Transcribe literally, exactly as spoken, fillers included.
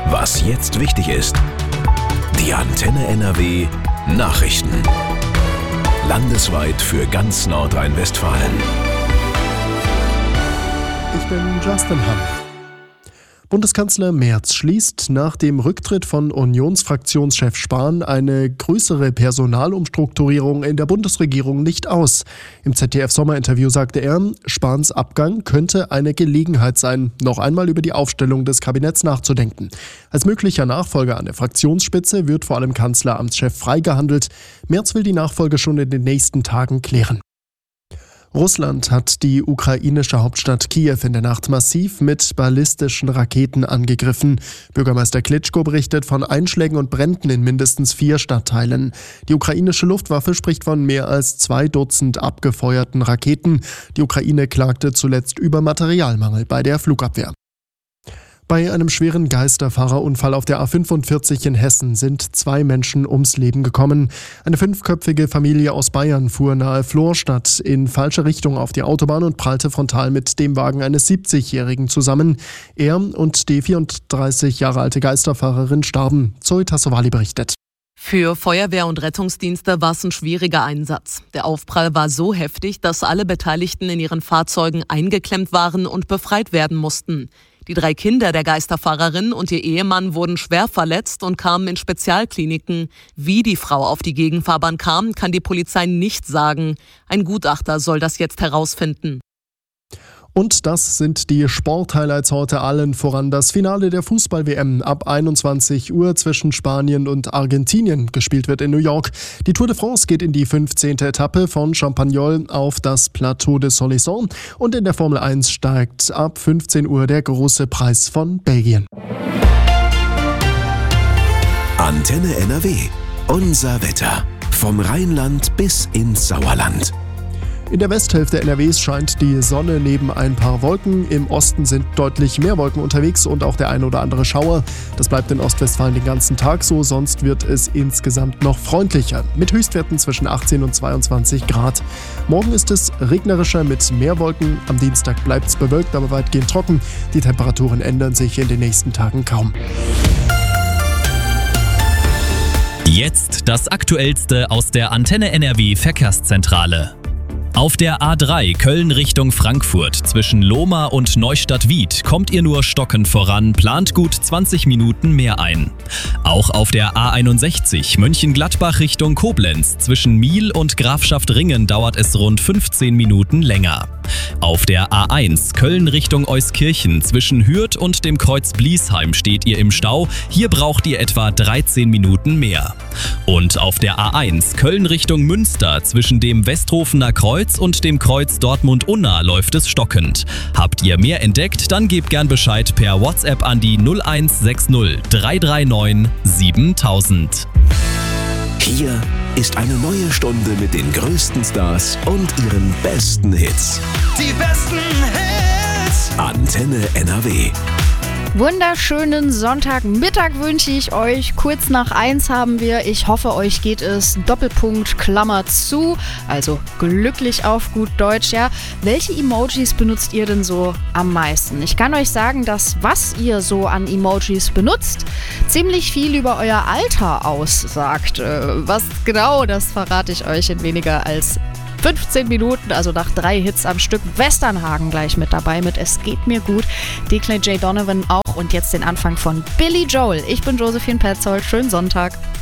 Was jetzt wichtig ist. Die Antenne N R W Nachrichten. Landesweit für ganz Nordrhein-Westfalen. Ich bin Justin Hamm. Bundeskanzler Merz schließt nach dem Rücktritt von Unionsfraktionschef Spahn eine größere Personalumstrukturierung in der Bundesregierung nicht aus. Im Z D F-Sommerinterview sagte er, Spahns Abgang könnte eine Gelegenheit sein, noch einmal über die Aufstellung des Kabinetts nachzudenken. Als möglicher Nachfolger an der Fraktionsspitze wird vor allem Kanzleramtschef Frey gehandelt. Merz will die Nachfolge schon in den nächsten Tagen klären. Russland hat die ukrainische Hauptstadt Kiew in der Nacht massiv mit ballistischen Raketen angegriffen. Bürgermeister Klitschko berichtet von Einschlägen und Bränden in mindestens vier Stadtteilen. Die ukrainische Luftwaffe spricht von mehr als zwei Dutzend abgefeuerten Raketen. Die Ukraine klagte zuletzt über Materialmangel bei der Flugabwehr. Bei einem schweren Geisterfahrerunfall auf der A fünfundvierzig in Hessen sind zwei Menschen ums Leben gekommen. Eine fünfköpfige Familie aus Bayern fuhr nahe Florstadt in falsche Richtung auf die Autobahn und prallte frontal mit dem Wagen eines siebzigjährigen zusammen. Er und die vierunddreißig Jahre alte Geisterfahrerin starben. Zoe Tassovali berichtet. Für Feuerwehr und Rettungsdienste war es ein schwieriger Einsatz. Der Aufprall war so heftig, dass alle Beteiligten in ihren Fahrzeugen eingeklemmt waren und befreit werden mussten. Die drei Kinder der Geisterfahrerin und ihr Ehemann wurden schwer verletzt und kamen in Spezialkliniken. Wie die Frau auf die Gegenfahrbahn kam, kann die Polizei nicht sagen. Ein Gutachter soll das jetzt herausfinden. Und das sind die Sporthighlights heute, allen voran das Finale der Fußball-W M ab einundzwanzig Uhr zwischen Spanien und Argentinien. Gespielt wird in New York. Die Tour de France geht in die fünfzehnte Etappe von Champagnol auf das Plateau de Solisson. Und in der Formel eins steigt ab fünfzehn Uhr der große Preis von Belgien. Antenne N R W. Unser Wetter. Vom Rheinland bis ins Sauerland. In der Westhälfte N R Ws scheint die Sonne neben ein paar Wolken. Im Osten sind deutlich mehr Wolken unterwegs und auch der ein oder andere Schauer. Das bleibt in Ostwestfalen den ganzen Tag so, sonst wird es insgesamt noch freundlicher. Mit Höchstwerten zwischen achtzehn und zweiundzwanzig Grad. Morgen ist es regnerischer mit mehr Wolken. Am Dienstag bleibt es bewölkt, aber weitgehend trocken. Die Temperaturen ändern sich in den nächsten Tagen kaum. Jetzt das Aktuellste aus der Antenne N R W Verkehrszentrale. Auf der A drei Köln Richtung Frankfurt zwischen Lohmar und Neustadt-Wied kommt ihr nur stockend voran, plant gut zwanzig Minuten mehr ein. Auch auf der A einundsechzig Mönchengladbach Richtung Koblenz zwischen Miel und Grafschaft Ringen dauert es rund fünfzehn Minuten länger. Auf der A eins Köln Richtung Euskirchen zwischen Hürth und dem Kreuz Bliesheim steht ihr im Stau, hier braucht ihr etwa dreizehn Minuten mehr. Und auf der A eins Köln Richtung Münster zwischen dem Westrofener Kreuz und dem Kreuz Dortmund-Unna läuft es stockend. Habt ihr mehr entdeckt, dann gebt gern Bescheid per WhatsApp an die null eins sechs null drei drei neun siebentausend. Hier ist eine neue Stunde mit den größten Stars und ihren besten Hits. Die besten Hits! Antenne N R W. Wunderschönen Sonntagmittag wünsche ich euch. Kurz nach eins haben wir. Ich hoffe, euch geht es Doppelpunkt Klammer zu. Also glücklich auf gut Deutsch, ja. Welche Emojis benutzt ihr denn so am meisten? Ich kann euch sagen, dass was ihr so an Emojis benutzt, ziemlich viel über euer Alter aussagt. Was genau, das verrate ich euch in weniger als fünfzehn Minuten, also nach drei Hits am Stück. Westernhagen gleich mit dabei mit Es geht mir gut. Declan J. Donovan auch und jetzt den Anfang von Billy Joel. Ich bin Josephine Petzold. Schönen Sonntag.